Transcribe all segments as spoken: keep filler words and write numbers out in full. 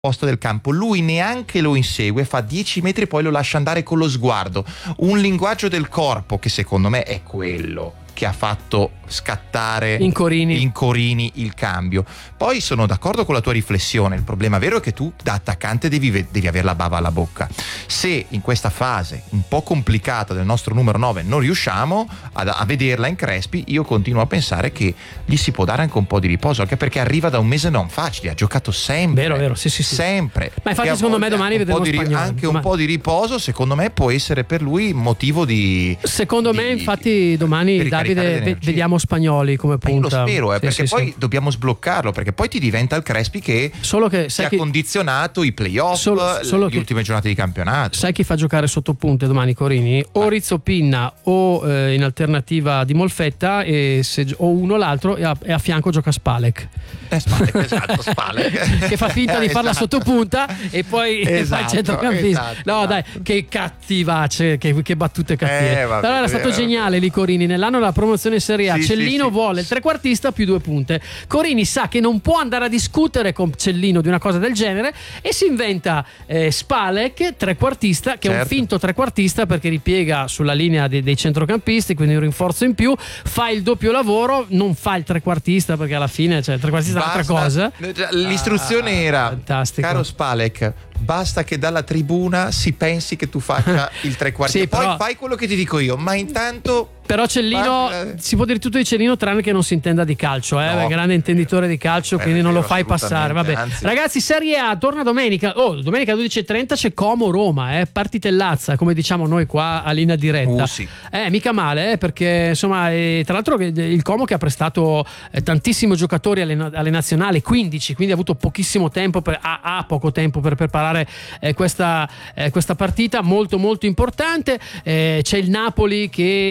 posto del campo, lui neanche lo insegue, fa dieci metri e poi lo lascia andare con lo sguardo, un linguaggio del corpo che secondo me è quello che ha fatto scattare in Corini. in Corini il cambio. Poi sono d'accordo con la tua riflessione, il problema vero è che tu da attaccante devi, devi avere la bava alla bocca. Se in questa fase un po' complicata del nostro numero nove non riusciamo a, a vederla in Crespi, io continuo a pensare che gli si può dare anche un po' di riposo, anche perché arriva da un mese non facile, ha giocato sempre, vero vero sì sì, sì. sempre. Ma infatti secondo me domani vedremo Spagnolo, anche un po' di riposo secondo me può essere per lui motivo di secondo di, me infatti domani Davide vediamo Spagnoli come punta. Io lo spero, eh, sì, perché sì, poi sì. dobbiamo sbloccarlo, perché poi ti diventa il Crespi che, solo che, che sai ha chi... condizionato i playoff, solo, solo le che... ultime giornate di campionato. Sai chi fa giocare sotto punte domani Corini? O Rizzo Pinna o eh, in alternativa di Molfetta, e se, o uno o l'altro, e a, e a fianco gioca Spalek. Eh, Spalek, esatto, Spalek. Che fa finta di farla esatto. sotto punta e poi esatto, fa il centrocampista. esatto, no esatto. dai, che cattivace, che, che battute cattive. Eh, vabbè, Però era stato vabbè. geniale lì Corini nell'anno della promozione in Serie A. Sì, Cellino sì, sì. vuole il trequartista più due punte. Corini sa che non può andare a discutere con Cellino di una cosa del genere e si inventa eh, Spalek, trequartista, che certo. è un finto trequartista perché ripiega sulla linea dei, dei centrocampisti, quindi un rinforzo in più, fa il doppio lavoro, non fa il trequartista perché alla fine cioè, il trequartista è un'altra cosa. L'istruzione ah, era fantastico. Caro Spalek, basta che dalla tribuna si pensi che tu faccia il trequartista, sì, poi però... fai quello che ti dico io, ma intanto però Cellino ma... si può dire tutto di Cellino tranne che non si intenda di calcio, eh? No. È grande intenditore di calcio, Beh, quindi non lo vero, fai passare. Vabbè. anzi. Ragazzi, Serie A torna domenica. Oh, domenica dodici e trenta c'è Como-Roma, eh? Partitellazza, come diciamo noi qua a linea diretta. Uh, sì. Eh, mica male, eh? Perché insomma, eh, tra l'altro il Como che ha prestato eh, tantissimi giocatori alle, alle nazionali, quindici, quindi ha avuto pochissimo tempo per, ha, ha poco tempo per preparare eh, questa, eh, questa partita molto molto importante. Eh, c'è il Napoli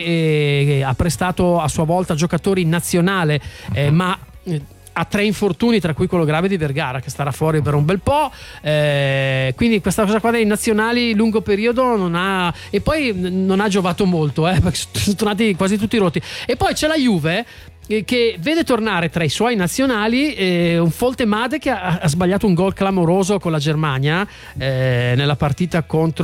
che eh, ha prestato a sua volta giocatori in nazionale, eh, ma eh, ha tre infortuni, tra cui quello grave di Vergara che starà fuori per un bel po', eh, quindi questa cosa qua dei nazionali lungo periodo non ha, e poi non ha giovato molto, eh, perché sono tornati quasi tutti rotti. E poi c'è la Juve che vede tornare tra i suoi nazionali eh, un Foltemade che ha, ha sbagliato un gol clamoroso con la Germania eh, nella partita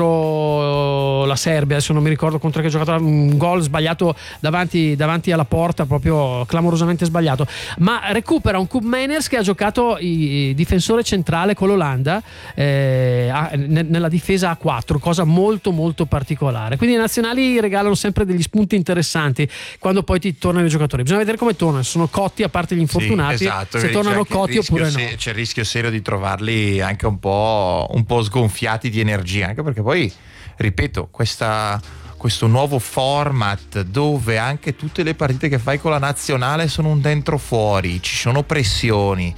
contro la Serbia, adesso non mi ricordo contro che ha giocato, un gol sbagliato davanti, davanti alla porta, proprio clamorosamente sbagliato, ma recupera un Koop Meiners che ha giocato il difensore centrale con l'Olanda eh, a, ne, nella difesa a quattro, cosa molto molto particolare. Quindi i nazionali regalano sempre degli spunti interessanti quando poi ti tornano i giocatori. Bisogna vedere come tornano, sono cotti a parte gli infortunati, sì, esatto, se tornano cotti oppure no. Se, c'è il rischio serio di trovarli anche un po', un po' sgonfiati di energia, anche perché poi, ripeto, questa, questo nuovo format dove anche tutte le partite che fai con la nazionale sono un dentro fuori, ci sono pressioni,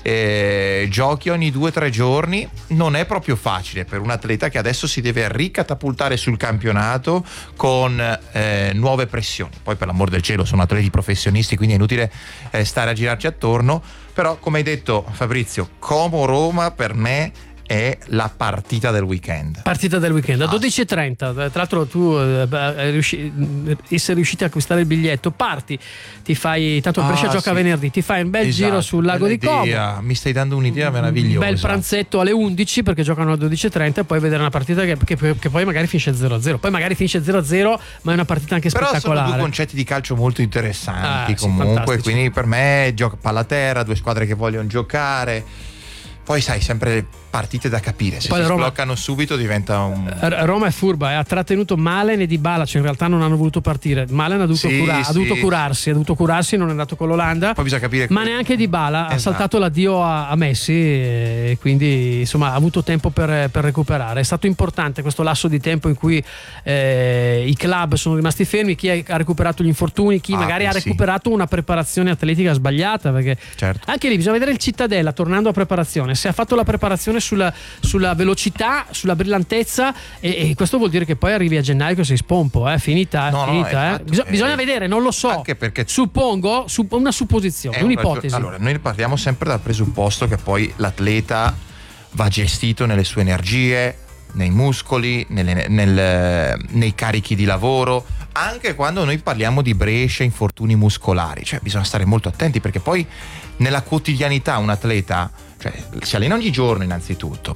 eh, giochi ogni due o tre giorni, non è proprio facile per un atleta che adesso si deve ricatapultare sul campionato con eh, nuove pressioni. Poi per l'amor del cielo sono atleti professionisti, quindi è inutile eh, stare a girarci attorno, però come hai detto Fabrizio, Como-Roma per me è la partita del weekend. Partita del weekend a dodici e trenta. Tra l'altro tu eh, riusci- essere riusciti a acquistare il biglietto, parti, ti fai, tanto il Brescia ah, gioca sì. venerdì, ti fai un bel esatto, giro sul lago di Como, mi stai dando un'idea meravigliosa, un bel pranzetto alle undici perché giocano alle dodici e trenta e poi vedere una partita che, che, che poi magari finisce zero a zero, poi magari finisce zero a zero ma è una partita anche però spettacolare. Sono due concetti di calcio molto interessanti, ah, sì, comunque fantastici. Quindi per me gioca palla a terra, due squadre che vogliono giocare, poi sai sempre partite da capire, se poi si Roma, sbloccano subito diventa un... Roma è furba, eh, ha trattenuto Malen e Dybala, cioè in realtà non hanno voluto partire. Malen ha dovuto, sì, cura- sì. ha dovuto curarsi, ha dovuto curarsi, non è andato con l'Olanda. Poi bisogna capire ma che... neanche Dybala esatto. ha saltato l'addio a, a Messi e quindi insomma ha avuto tempo per, per recuperare. È stato importante questo lasso di tempo in cui eh, i club sono rimasti fermi, chi ha recuperato gli infortuni, chi ah, magari sì. ha recuperato una preparazione atletica sbagliata, perché certo. anche lì bisogna vedere il Cittadella tornando a preparazione, se ha fatto la preparazione sulla, sulla velocità, sulla brillantezza e, e questo vuol dire che poi arrivi a gennaio che sei spompo, eh? finita, no, finita no, eh? esatto. Bisog- eh, bisogna vedere, non lo so, anche perché suppongo su- una supposizione, un'ipotesi. Allora noi partiamo sempre dal presupposto che poi l'atleta va gestito nelle sue energie, nei muscoli, nelle, nel, nei carichi di lavoro, anche quando noi parliamo di brescia, infortuni muscolari, cioè bisogna stare molto attenti, perché poi nella quotidianità un atleta, cioè, si allena ogni giorno innanzitutto,